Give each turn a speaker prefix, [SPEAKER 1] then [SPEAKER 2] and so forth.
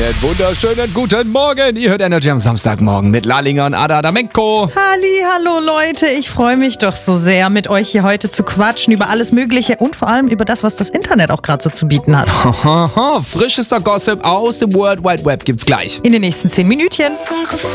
[SPEAKER 1] wunderschönen guten Morgen. Ihr hört Energy am Samstagmorgen mit Lalinger und Ada Adamenko.
[SPEAKER 2] Hallo Leute, ich freue mich doch so sehr, mit euch hier heute zu quatschen über alles Mögliche und vor allem über das, was das Internet auch gerade so zu bieten hat.
[SPEAKER 1] Frischester Gossip aus dem World Wide Web gibt's gleich.
[SPEAKER 2] In den nächsten 10 Minütchen.